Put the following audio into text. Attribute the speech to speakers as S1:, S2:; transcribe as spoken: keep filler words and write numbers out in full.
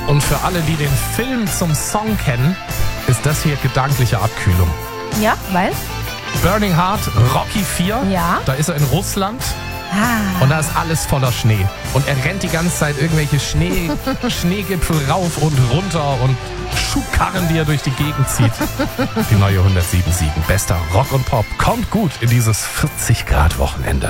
S1: Und für alle, die den Film zum Song kennen, ist das hier gedankliche Abkühlung.
S2: Ja, weil?
S1: Burning Heart, Rocky vier,
S2: Ja.
S1: da ist er in Russland
S2: Ah.
S1: und da ist alles voller Schnee. Und er rennt die ganze Zeit irgendwelche Schnee, Schneegipfel rauf und runter und Schubkarren, die er durch die Gegend zieht. Die neue hundertsieben Siegen. Bester Rock und Pop kommt gut in dieses vierzig Grad Wochenende.